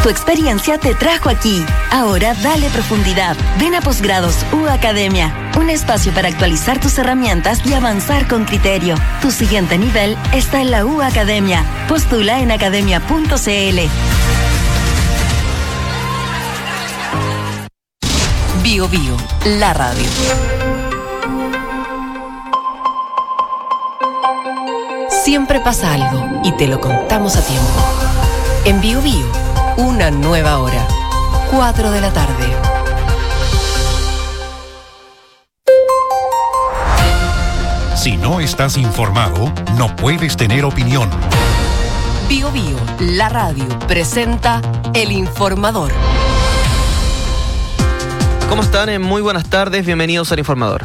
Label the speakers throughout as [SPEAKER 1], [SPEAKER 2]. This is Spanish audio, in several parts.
[SPEAKER 1] Tu experiencia te trajo aquí. Ahora dale profundidad. Ven a Posgrados U Academia. Un espacio para actualizar tus herramientas y avanzar con criterio. Tu siguiente nivel está en la U Academia. Postula en academia.cl. Bio Bio, la radio. Siempre pasa algo y te lo contamos a tiempo. En Bio Bio, una nueva hora. 4 de la tarde.
[SPEAKER 2] Si no estás informado, no puedes tener opinión.
[SPEAKER 1] Bio Bio, la radio, presenta El Informador.
[SPEAKER 3] ¿Cómo están? Muy buenas tardes, bienvenidos al Informador.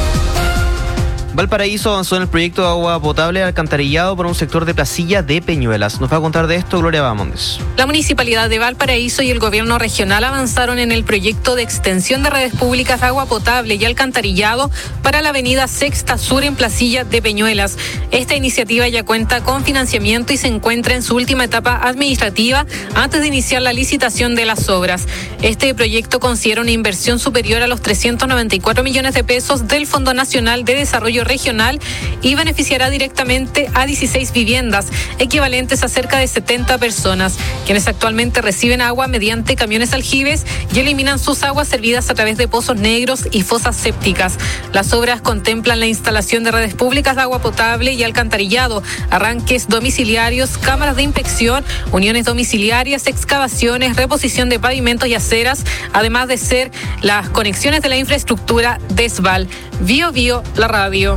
[SPEAKER 3] Valparaíso avanzó en el proyecto de agua potable alcantarillado por un sector de Placilla de Peñuelas. Nos va a contar de esto Gloria Bamondes.
[SPEAKER 4] La Municipalidad de Valparaíso y el Gobierno Regional avanzaron en el proyecto de extensión de redes públicas de agua potable y alcantarillado para la avenida Sexta Sur en Placilla de Peñuelas. Esta iniciativa ya cuenta con financiamiento y se encuentra en su última etapa administrativa antes de iniciar la licitación de las obras. Este proyecto considera una inversión superior a los 394 millones de pesos del Fondo Nacional de Desarrollo Regional y beneficiará directamente a 16 viviendas, equivalentes a cerca de 70 personas, quienes actualmente reciben agua mediante camiones aljibes y eliminan sus aguas servidas a través de pozos negros y fosas sépticas. Las obras contemplan la instalación de redes públicas de agua potable y alcantarillado, arranques domiciliarios, cámaras de inspección, uniones domiciliarias, excavaciones, reposición de pavimentos y aceras, además de ser las conexiones de la infraestructura de SVAL. Bio Bio, la radio.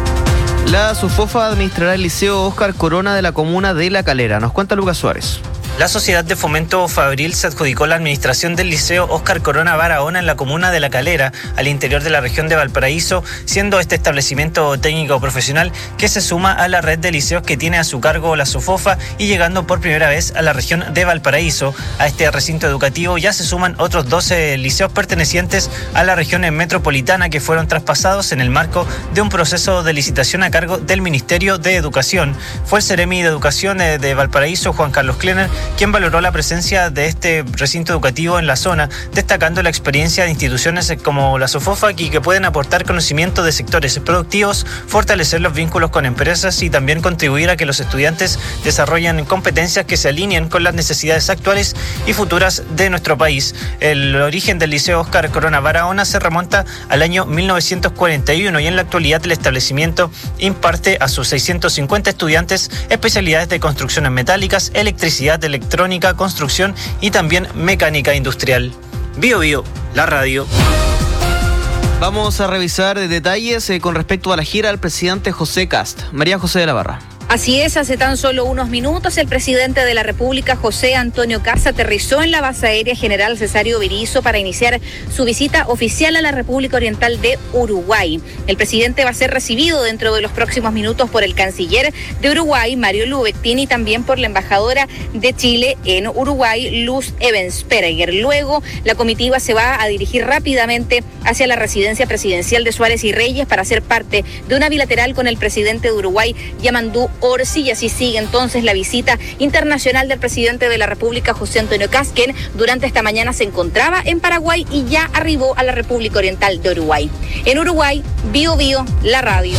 [SPEAKER 3] La SUFOFA administrará el Liceo Óscar Corona de la comuna de La Calera. Nos cuenta Lucas Suárez.
[SPEAKER 5] La Sociedad de Fomento Fabril se adjudicó la administración del Liceo Óscar Corona Barahona en la comuna de La Calera, al interior de la región de Valparaíso, siendo este establecimiento técnico profesional que se suma a la red de liceos que tiene a su cargo la SUFOFA y llegando por primera vez a la región de Valparaíso. A este recinto educativo ya se suman otros 12 liceos pertenecientes a la región metropolitana que fueron traspasados en el marco de un proceso de licitación a cargo del Ministerio de Educación. Fue el Seremi de Educación de Valparaíso, Juan Carlos Klener, quien valoró la presencia de este recinto educativo en la zona, destacando la experiencia de instituciones como la SUFOFA que pueden aportar conocimiento de sectores productivos, fortalecer los vínculos con empresas y también contribuir a que los estudiantes desarrollen competencias que se alineen con las necesidades actuales y futuras de nuestro país. El origen del Liceo Óscar Corona Barahona se remonta al año 1941 y en la actualidad el establecimiento imparte a sus 650 estudiantes especialidades de construcciones metálicas, electricidad, electrónica, construcción y también mecánica industrial. Bio Bio, la radio.
[SPEAKER 3] Vamos a revisar detalles con respecto a la gira del presidente José Kast. María José de la Barra.
[SPEAKER 6] Así es, hace tan solo unos minutos el presidente de la República, José Antonio Kast, aterrizó en la base aérea General Cesario Berisso para iniciar su visita oficial a la República Oriental de Uruguay. El presidente va a ser recibido dentro de los próximos minutos por el canciller de Uruguay, Mario Lubectin, y también por la embajadora de Chile en Uruguay, Luz Ebensperger. Luego, la comitiva se va a dirigir rápidamente hacia la residencia presidencial de Suárez y Reyes para ser parte de una bilateral con el presidente de Uruguay, Yamandu Orsi, y así sigue entonces la visita internacional del presidente de la República, José Antonio Kast, quien durante esta mañana se encontraba en Paraguay y ya arribó a la República Oriental de Uruguay. En Uruguay, Bio Bio, la radio.